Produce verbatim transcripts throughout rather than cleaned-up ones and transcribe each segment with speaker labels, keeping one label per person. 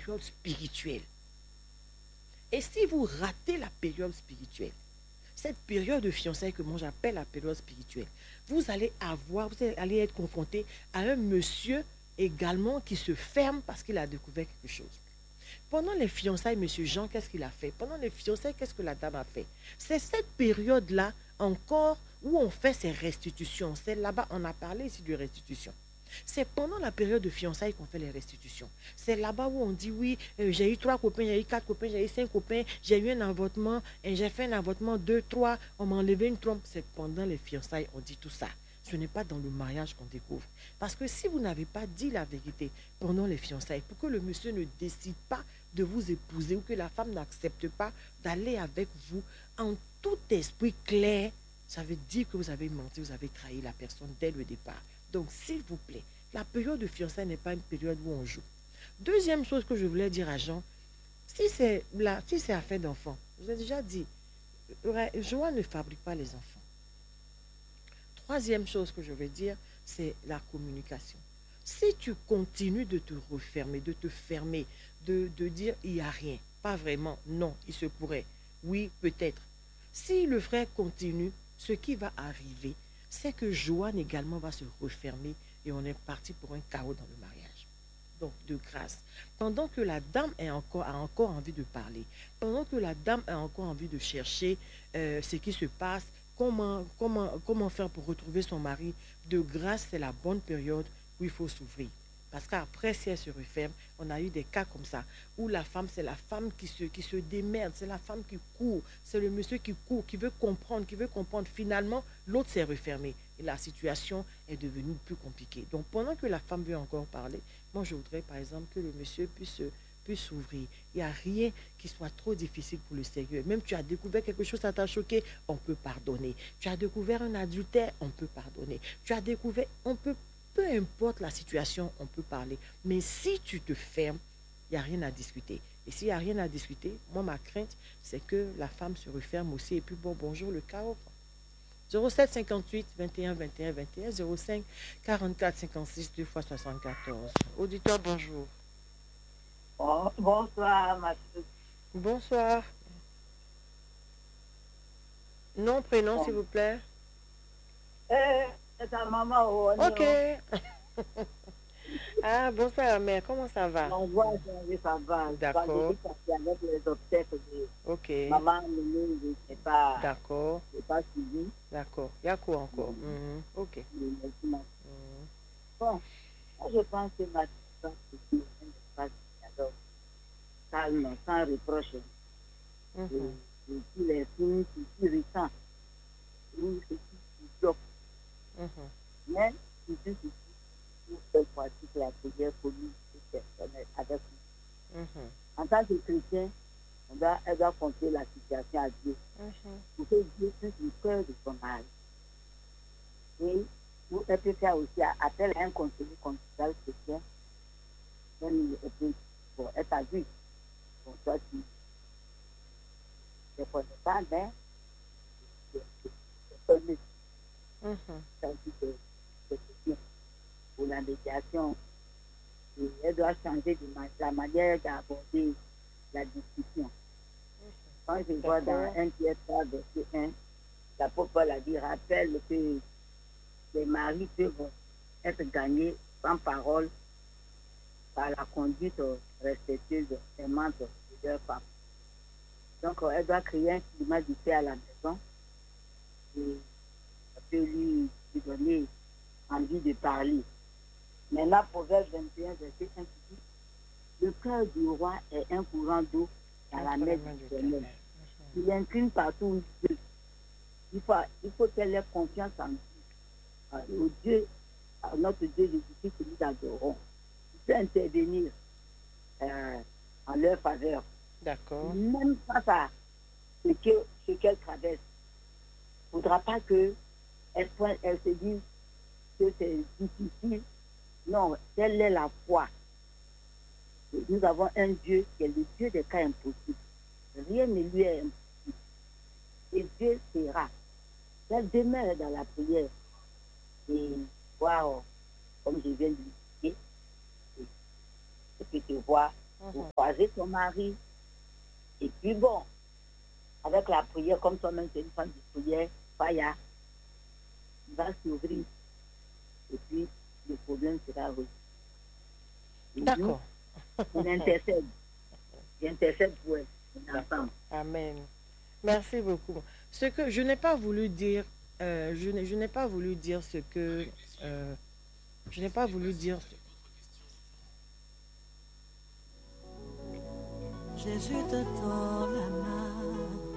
Speaker 1: période spirituelle. Et si vous ratez la période spirituelle, cette période de fiançailles que moi j'appelle la période spirituelle, vous allez avoir, vous allez être confronté à un monsieur également qui se ferme parce qu'il a découvert quelque chose. Pendant les fiançailles, monsieur Jean, qu'est-ce qu'il a fait? Pendant les fiançailles, qu'est-ce que la dame a fait? C'est cette période-là encore où on fait ces restitutions. C'est là-bas, on a parlé ici de restitution. C'est pendant la période de fiançailles qu'on fait les restitutions. C'est là-bas où on dit oui, euh, j'ai eu trois copains, j'ai eu quatre copains, j'ai eu cinq copains, j'ai eu un avortement, et j'ai fait un avortement, deux, trois, on m'a enlevé une trompe. C'est pendant les fiançailles, on dit tout ça. Ce n'est pas dans le mariage qu'on découvre. Parce que si vous n'avez pas dit la vérité pendant les fiançailles, pour que le monsieur ne décide pas de vous épouser ou que la femme n'accepte pas d'aller avec vous en tout esprit clair, ça veut dire que vous avez menti, vous avez trahi la personne dès le départ. Donc, s'il vous plaît, la période de fiançailles n'est pas une période où on joue. Deuxième chose que je voulais dire à Jean, si c'est là, si c'est affaire d'enfants, je l'ai déjà dit, Joël ne fabrique pas les enfants. Troisième chose que je veux dire, c'est la communication. Si tu continues de te refermer, de te fermer, de, de dire il n'y a rien, pas vraiment, non, il se pourrait, oui, peut-être. Si le frère continue, ce qui va arriver, c'est que Joanne également va se refermer et on est parti pour un chaos dans le mariage. Donc, de grâce. Pendant que la dame est encore, a encore envie de parler, pendant que la dame a encore envie de chercher euh, ce qui se passe, comment, comment, comment faire pour retrouver son mari, de grâce, c'est la bonne période où il faut s'ouvrir. Parce qu'après, si elle se referme, on a eu des cas comme ça, où la femme, c'est la femme qui se, qui se démerde, c'est la femme qui court, c'est le monsieur qui court, qui veut comprendre, qui veut comprendre. Finalement, l'autre s'est refermé et la situation est devenue plus compliquée. Donc, pendant que la femme veut encore parler, moi, je voudrais, par exemple, que le monsieur puisse, puisse s'ouvrir. Il n'y a rien qui soit trop difficile pour le Seigneur. Même tu as découvert quelque chose, ça t'a choqué, on peut pardonner. Tu as découvert un adultère, on peut pardonner. Tu as découvert, on peut Peu importe la situation, on peut parler. Mais si tu te fermes, il n'y a rien à discuter. Et s'il n'y a rien à discuter, moi, ma crainte, c'est que la femme se referme aussi. Et puis, bon, bonjour, le chaos. zéro sept cinquante-huit vingt et un vingt et un vingt et un zéro cinq quarante-quatre cinquante-six deux fois soixante-quatorze. Auditeur, bonjour.
Speaker 2: Oh, bonsoir, ma soeur.
Speaker 1: Bonsoir. Nom, prénom,
Speaker 2: Bon.
Speaker 1: s'il vous plaît.
Speaker 2: Eh, c'est ta maman au
Speaker 1: Ok. Ah, bonsoir, la mère. Comment ça va?
Speaker 2: On voit changer sa base.
Speaker 1: D'accord.
Speaker 2: Parce qu'avec les obstacles de
Speaker 1: Ok.
Speaker 2: maman, ne sais pas,
Speaker 1: D'accord.
Speaker 2: je pas suivi.
Speaker 1: D'accord. Il y a quoi encore?
Speaker 2: Mm.
Speaker 1: Mm-hmm. Ok.
Speaker 2: Mm.
Speaker 1: Mm.
Speaker 2: Bon, moi, je pense que ma situation, c'est un espace calme, sans reproche.
Speaker 1: Mm-hmm.
Speaker 2: Et tous les signes qui sont irritants, ou ce qui bloquent.
Speaker 1: Mm-hmm.
Speaker 2: Mais, si tu dis, cette fois-ci, que la prière police personnelle avec nous.
Speaker 1: Mm-hmm.
Speaker 2: En tant que chrétien, on doit, elle doit compter la situation à Dieu.
Speaker 1: Mm-hmm.
Speaker 2: Pour que Dieu puisse le cœur de son mari. Et pour elle peut faire aussi appel à un conseiller conjugal chrétien, même pour être à vue. Pour toi, tu ne connais pas, mais c'est connu. Ça aussi, c'est bien. Pour la médiation, et elle doit changer de ma, la manière d'aborder la discussion. Quand je vois dans un Pierre trois, verset un, l'apôtre Paul a dit, rappelle que les maris peuvent être gagnés sans parole par la conduite respectueuse, aimante de leur femme. Donc, elle doit créer un climat de paix à la maison et ça peut lui, lui donner envie de parler. Maintenant, Proverbe vingt et un, verset un, dit, le cœur du roi est un courant d'eau dans la main du Seigneur. Il incline partout où il veut. Il faut, il faut qu'elle ait confiance en Dieu. Au Dieu, à notre Dieu Jésus-Christ que nous adorons. Il peut intervenir euh, en leur faveur.
Speaker 1: D'accord.
Speaker 2: Même face à ce qu'elle ce qu'elle traverse. Il ne faudra pas qu'elle elle se dise que c'est difficile. Non, telle est la foi. Nous avons un Dieu qui est le Dieu des cas impossibles. Rien ne lui est impossible. Et Dieu sera. Elle demeure dans la prière. Et waouh, comme je viens de le dire, et tu peux te voir pour
Speaker 1: Mhm.
Speaker 2: croiser son mari. Et puis bon, avec la prière, comme toi-même, c'est une femme de prière, Faya, il va s'ouvrir. Et puis, le problème sera résolu. Et nous,
Speaker 1: D'accord.
Speaker 2: on intercède. J'intercède pour elle, on
Speaker 1: D'accord.
Speaker 2: ensemble.
Speaker 1: Amen. Merci beaucoup. Ce que je n'ai pas voulu dire, euh, je n'ai, je n'ai pas voulu dire ce que, euh, je n'ai pas voulu dire. ce-
Speaker 3: Jésus te tend la main.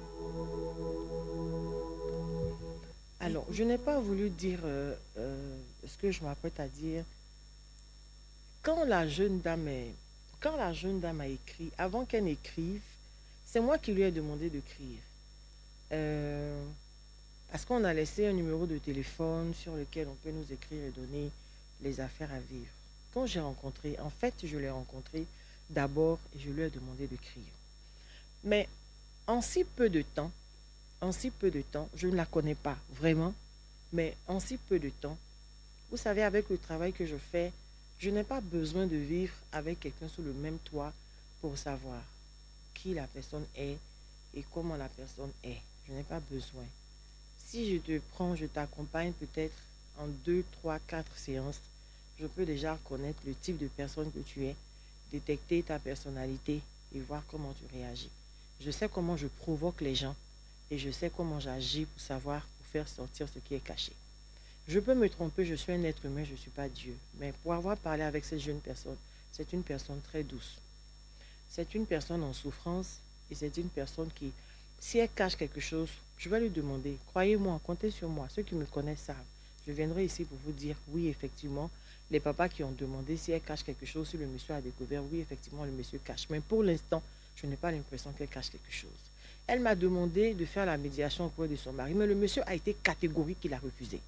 Speaker 1: Alors, je n'ai pas voulu dire euh, euh, ce que je m'apprête à dire. Quand la jeune dame est, quand la jeune dame a écrit, avant qu'elle n'écrive, c'est moi qui lui ai demandé d'écrire. Euh, Parce qu'on a laissé un numéro de téléphone sur lequel on peut nous écrire et donner les affaires à vivre. Quand j'ai rencontré, en fait, je l'ai rencontré d'abord et je lui ai demandé d'écrire. Mais en si peu de temps, en si peu de temps, je ne la connais pas vraiment, mais en si peu de temps, vous savez, avec le travail que je fais, je n'ai pas besoin de vivre avec quelqu'un sous le même toit pour savoir qui la personne est et comment la personne est. Je n'ai pas besoin. Si je te prends, je t'accompagne peut-être en deux, trois, quatre séances, je peux déjà connaître le type de personne que tu es, détecter ta personnalité et voir comment tu réagis. Je sais comment je provoque les gens et je sais comment j'agis pour savoir, pour faire sortir ce qui est caché. Je peux me tromper, je suis un être humain, je ne suis pas Dieu. Mais pour avoir parlé avec cette jeune personne, c'est une personne très douce. C'est une personne en souffrance et c'est une personne qui, si elle cache quelque chose, je vais lui demander, croyez-moi, comptez sur moi, ceux qui me connaissent savent. Je viendrai ici pour vous dire, oui, effectivement, les papas qui ont demandé si elle cache quelque chose, si le monsieur a découvert, oui, effectivement, le monsieur cache. Mais pour l'instant, je n'ai pas l'impression qu'elle cache quelque chose. Elle m'a demandé de faire la médiation auprès de son mari, mais le monsieur a été catégorique, il a refusé.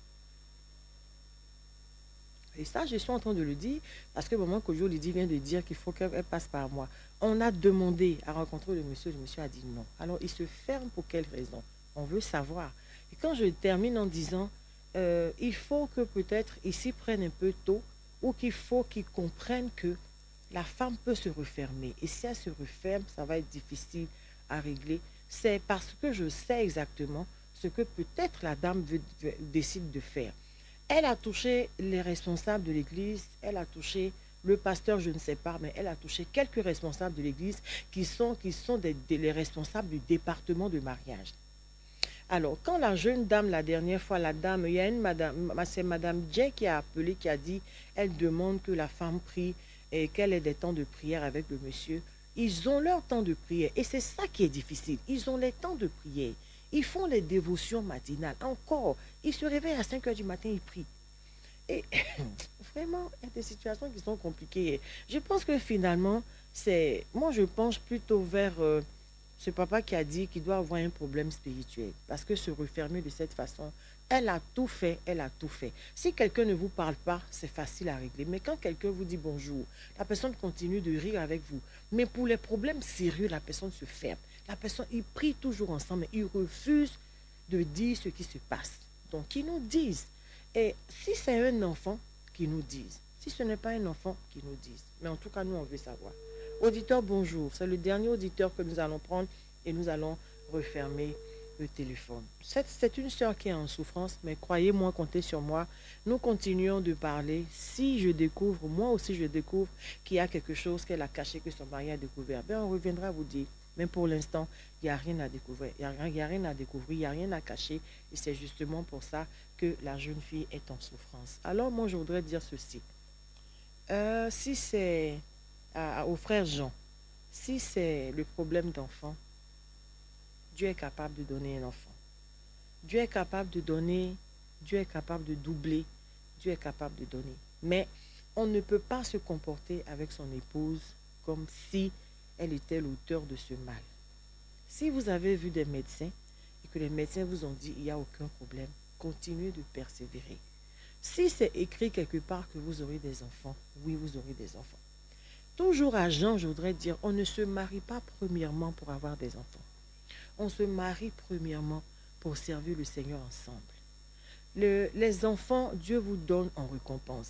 Speaker 1: Et ça, je suis en train de le dire parce que moment que Lydie vient de dire qu'il faut qu'elle passe par moi. On a demandé à rencontrer le monsieur, le monsieur a dit non. Alors, il se ferme pour quelle raison? On veut savoir. Et quand je termine en disant, euh, il faut que peut-être ils s'y prennent un peu tôt ou qu'il faut qu'ils comprennent que la femme peut se refermer. Et si elle se referme, ça va être difficile à régler. C'est parce que je sais exactement ce que peut-être la dame veut, veut, décide de faire. Elle a touché les responsables de l'église, elle a touché le pasteur, je ne sais pas, mais elle a touché quelques responsables de l'église qui sont, qui sont des, des, les responsables du département de mariage. Alors, quand la jeune dame, la dernière fois, la dame, il y a une madame, c'est madame Jay qui a appelé, qui a dit, elle demande que la femme prie et qu'elle ait des temps de prière avec le monsieur. Ils ont leur temps de prière et c'est ça qui est difficile. Ils ont les temps de prière. Ils font les dévotions matinales. Encore, ils se réveillent à cinq heures du matin, ils prient. Et vraiment, il y a des situations qui sont compliquées. Je pense que finalement, c'est moi, je penche plutôt vers euh, ce papa qui a dit qu'il doit avoir un problème spirituel. Parce que se refermer de cette façon, elle a tout fait, elle a tout fait. Si quelqu'un ne vous parle pas, c'est facile à régler. Mais quand quelqu'un vous dit bonjour, la personne continue de rire avec vous. Mais pour les problèmes sérieux, la personne se ferme. La personne, ils prient toujours ensemble, mais ils refusent de dire ce qui se passe. Donc, ils nous disent. Et si c'est un enfant, qu'ils nous disent. Si ce n'est pas un enfant, qu'ils nous disent. Mais en tout cas, nous, on veut savoir. Auditeur, bonjour. C'est le dernier auditeur que nous allons prendre et nous allons refermer le téléphone. C'est une soeur qui est en souffrance, mais croyez-moi, comptez sur moi. Nous continuons de parler. Si je découvre, moi aussi je découvre qu'il y a quelque chose qu'elle a caché, que son mari a découvert, ben on reviendra vous dire. Mais pour l'instant, il n'y a rien à découvrir. Il n'y a, a rien à découvrir, il n'y a rien à cacher. Et c'est justement pour ça que la jeune fille est en souffrance. Alors moi, je voudrais dire ceci. Euh, si c'est au frère Jean, si c'est le problème d'enfant, Dieu est capable de donner un enfant. Dieu est capable de donner, Dieu est capable de doubler, Dieu est capable de donner. Mais on ne peut pas se comporter avec son épouse comme si elle était l'auteur de ce mal. Si vous avez vu des médecins et que les médecins vous ont dit qu'il n'y a aucun problème, continuez de persévérer. Si c'est écrit quelque part que vous aurez des enfants, oui, vous aurez des enfants. Toujours à Jean, je voudrais dire, on ne se marie pas premièrement pour avoir des enfants. On se marie premièrement pour servir le Seigneur ensemble. Le, les enfants, Dieu vous donne en récompense.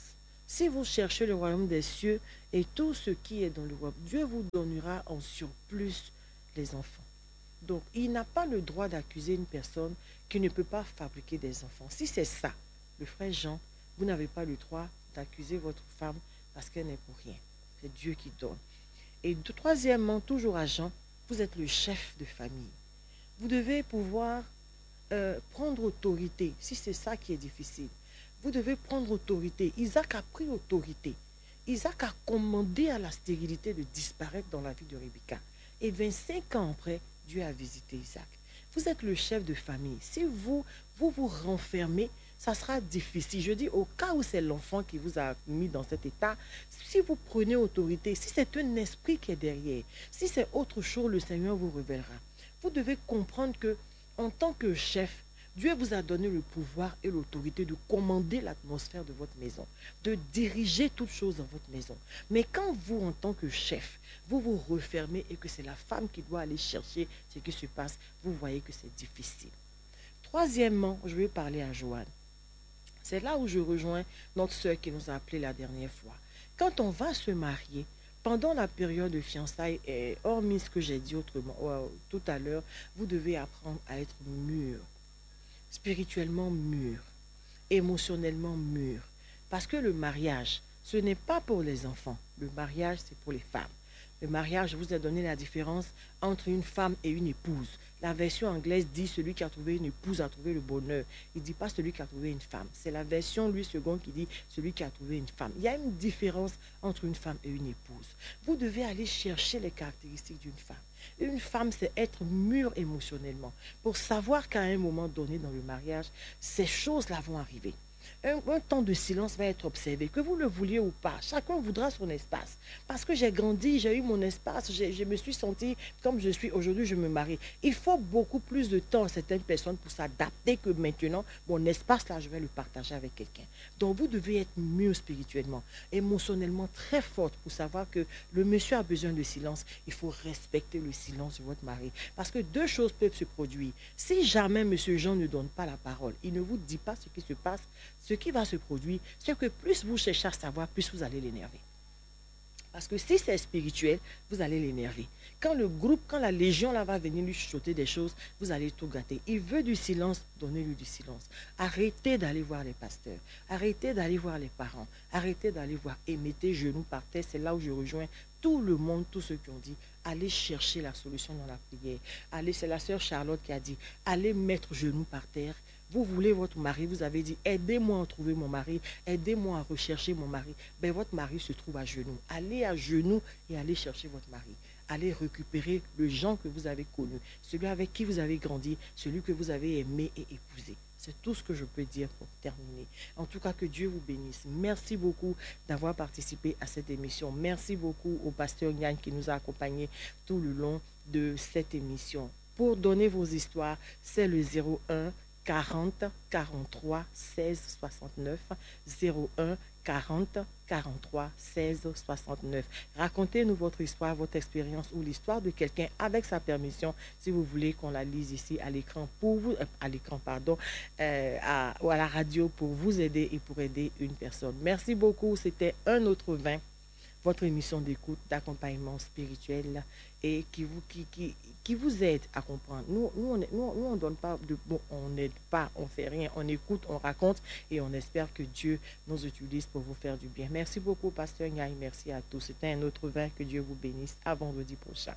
Speaker 1: Si vous cherchez le royaume des cieux et tout ce qui est dans le royaume, Dieu vous donnera en surplus les enfants. Donc, il n'a pas le droit d'accuser une personne qui ne peut pas fabriquer des enfants. Si c'est ça, le frère Jean, vous n'avez pas le droit d'accuser votre femme parce qu'elle n'est pour rien. C'est Dieu qui donne. Et de- troisièmement, toujours à Jean, vous êtes le chef de famille. Vous devez pouvoir euh, prendre autorité, si c'est ça qui est difficile. Vous devez prendre autorité. Isaac a pris autorité. Isaac a commandé à la stérilité de disparaître dans la vie de Rebecca. Et vingt-cinq ans après, Dieu a visité Isaac. Vous êtes le chef de famille. Si vous vous, vous renfermez, ça sera difficile. Je dis, au cas où c'est l'enfant qui vous a mis dans cet état, si vous prenez autorité, si c'est un esprit qui est derrière, si c'est autre chose, le Seigneur vous révélera. Vous devez comprendre que, en tant que chef, Dieu vous a donné le pouvoir et l'autorité de commander l'atmosphère de votre maison, de diriger toutes choses dans votre maison. Mais quand vous, en tant que chef, vous vous refermez et que c'est la femme qui doit aller chercher ce qui se passe, vous voyez que c'est difficile. Troisièmement, je vais parler à Joanne. C'est là où je rejoins notre sœur qui nous a appelé la dernière fois. Quand on va se marier, pendant la période de fiançailles, et hormis ce que j'ai dit autrement, euh, tout à l'heure, vous devez apprendre à être mûr, spirituellement mûr, émotionnellement mûr. Parce que le mariage, ce n'est pas pour les enfants. Le mariage, c'est pour les femmes. Le mariage, je vous ai donné la différence entre une femme et une épouse. La version anglaise dit celui qui a trouvé une épouse a trouvé le bonheur. Il ne dit pas celui qui a trouvé une femme. C'est la version Louis second qui dit celui qui a trouvé une femme. Il y a une différence entre une femme et une épouse. Vous devez aller chercher les caractéristiques d'une femme. Une femme, c'est être mûre émotionnellement pour savoir qu'à un moment donné dans le mariage, ces choses-là vont arriver. Un, un temps de silence va être observé, que vous le vouliez ou pas. Chacun voudra son espace. Parce que j'ai grandi, j'ai eu mon espace, je me suis sentie comme je suis aujourd'hui, je me marie. Il faut beaucoup plus de temps à certaines personnes pour s'adapter que maintenant, mon espace là, je vais le partager avec quelqu'un. Donc vous devez être mieux spirituellement, émotionnellement très forte pour savoir que le monsieur a besoin de silence. Il faut respecter le silence de votre mari. Parce que deux choses peuvent se produire. Si jamais monsieur Jean ne donne pas la parole, il ne vous dit pas ce qui se passe, ce qui va se produire, c'est que plus vous cherchez à savoir, plus vous allez l'énerver. Parce que si c'est spirituel, vous allez l'énerver. Quand le groupe, quand la légion là va venir lui chuchoter des choses, vous allez tout gâter. Il veut du silence, donnez-lui du silence. Arrêtez d'aller voir les pasteurs. Arrêtez d'aller voir les parents. Arrêtez d'aller voir et mettez genoux par terre. C'est là où je rejoins tout le monde, tous ceux qui ont dit, allez chercher la solution dans la prière. Allez, c'est la sœur Charlotte qui a dit, allez mettre genoux par terre. Vous voulez votre mari, vous avez dit, aidez-moi à trouver mon mari, aidez-moi à rechercher mon mari. Ben, votre mari se trouve à genoux. Allez à genoux et allez chercher votre mari. Allez récupérer le Jean que vous avez connu, celui avec qui vous avez grandi, celui que vous avez aimé et épousé. C'est tout ce que je peux dire pour terminer. En tout cas, que Dieu vous bénisse. Merci beaucoup d'avoir participé à cette émission. Merci beaucoup au pasteur Yann qui nous a accompagnés tout le long de cette émission. Pour donner vos histoires, c'est le zéro un quarante quarante-trois seize soixante-neuf zéro un quarante quarante-trois seize soixante-neuf. Racontez-nous votre histoire, votre expérience ou l'histoire de quelqu'un avec sa permission, si vous voulez qu'on la lise ici à l'écran pour vous, euh, à l'écran pardon, euh, à, ou à la radio pour vous aider et pour aider une personne. Merci beaucoup. C'était Un autre vin, votre émission d'écoute, d'accompagnement spirituel et qui vous, qui, qui, qui vous aide à comprendre. Nous, nous, on ne nous, nous, on donne pas de bon, on n'aide pas, on fait rien, on écoute, on raconte et on espère que Dieu nous utilise pour vous faire du bien. Merci beaucoup, pasteur Ngaï. Merci à tous. C'était Un autre vin. Que Dieu vous bénisse. À vendredi prochain.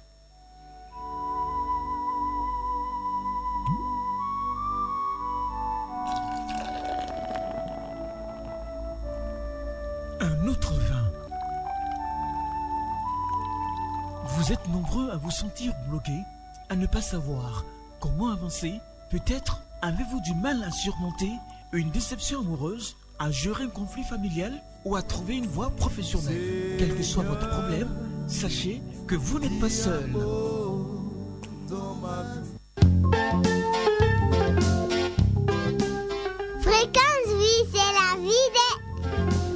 Speaker 4: Un autre vin. Vous êtes nombreux à vous sentir bloqués, à ne pas savoir comment avancer. Peut-être avez-vous du mal à surmonter une déception amoureuse, à gérer un conflit familial ou à trouver une voie professionnelle. Quel que soit votre problème, sachez que vous n'êtes pas seul.